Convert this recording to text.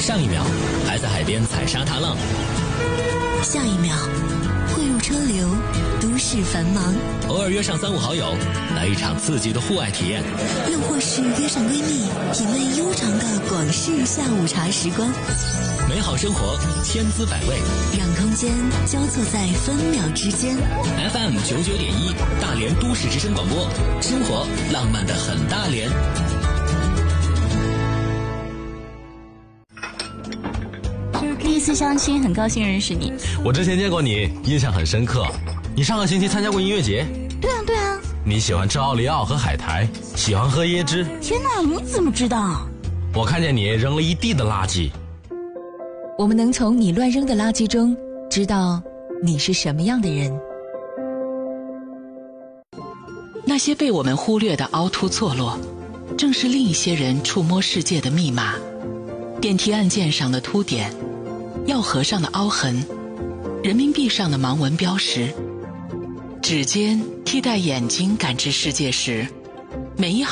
上一秒还在海边踩沙滩浪， 下一秒汇入车流，都市繁忙。 偶尔约上3、5好友，来一场刺激的户外体验， 又或是约上闺蜜，品味悠长的广式下午茶时光。 美好生活千滋百味， 让空间交错在分秒之间。 FM 99.1大连都市之声广播，生活浪漫的很大连。 第一次相亲，很高兴认识你。 我之前见过你，印象很深刻。你上个星期参加过音乐节？ 对啊。 你喜欢吃奥利奥和海苔，喜欢喝椰汁。 天哪，你怎么知道？ 我看见你扔了一地的垃圾。 我们能从你乱扔的垃圾中知道你是什么样的人。 那些被我们忽略的凹凸错落，正是另一些人触摸世界的密码。电梯按键上的凸点，药盒上的凹痕，人民币上的盲文标识，指尖替代眼睛感知世界时，每一行